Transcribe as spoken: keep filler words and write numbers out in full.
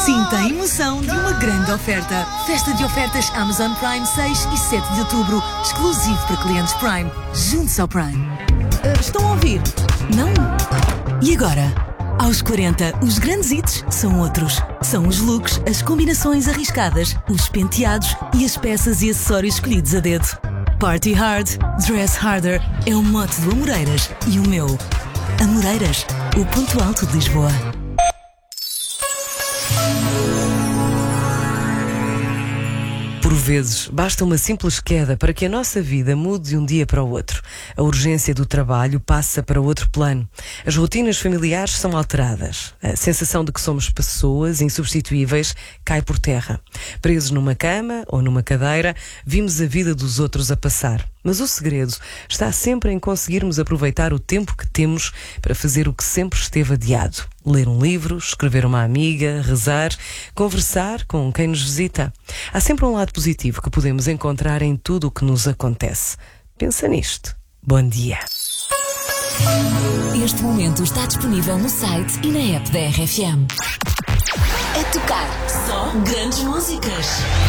Sinta a emoção de uma grande oferta. Festa de ofertas Amazon Prime seis e sete de outubro, exclusivo para clientes Prime. Junte-se ao Prime. Uh, estão a ouvir? Não? E agora? Aos quarenta, os grandes hits são outros. São os looks, as combinações arriscadas, os penteados e as peças e acessórios escolhidos a dedo. Party hard, dress harder é o mote do Amoreiras e o meu. Amoreiras, o ponto alto de Lisboa. Por vezes, basta uma simples queda para que a nossa vida mude de um dia para o outro. A urgência do trabalho passa para outro plano. As rotinas familiares são alteradas. A sensação de que somos pessoas insubstituíveis cai por terra. Presos numa cama ou numa cadeira, vimos a vida dos outros a passar. Mas o segredo está sempre em conseguirmos aproveitar o tempo que temos para fazer o que sempre esteve adiado. Ler um livro, escrever uma amiga, rezar, conversar com quem nos visita. Há sempre um lado positivo que podemos encontrar em tudo o que nos acontece. Pensa nisto. Bom dia. Este momento está disponível no site e na app da R F M. É tocar só grandes músicas.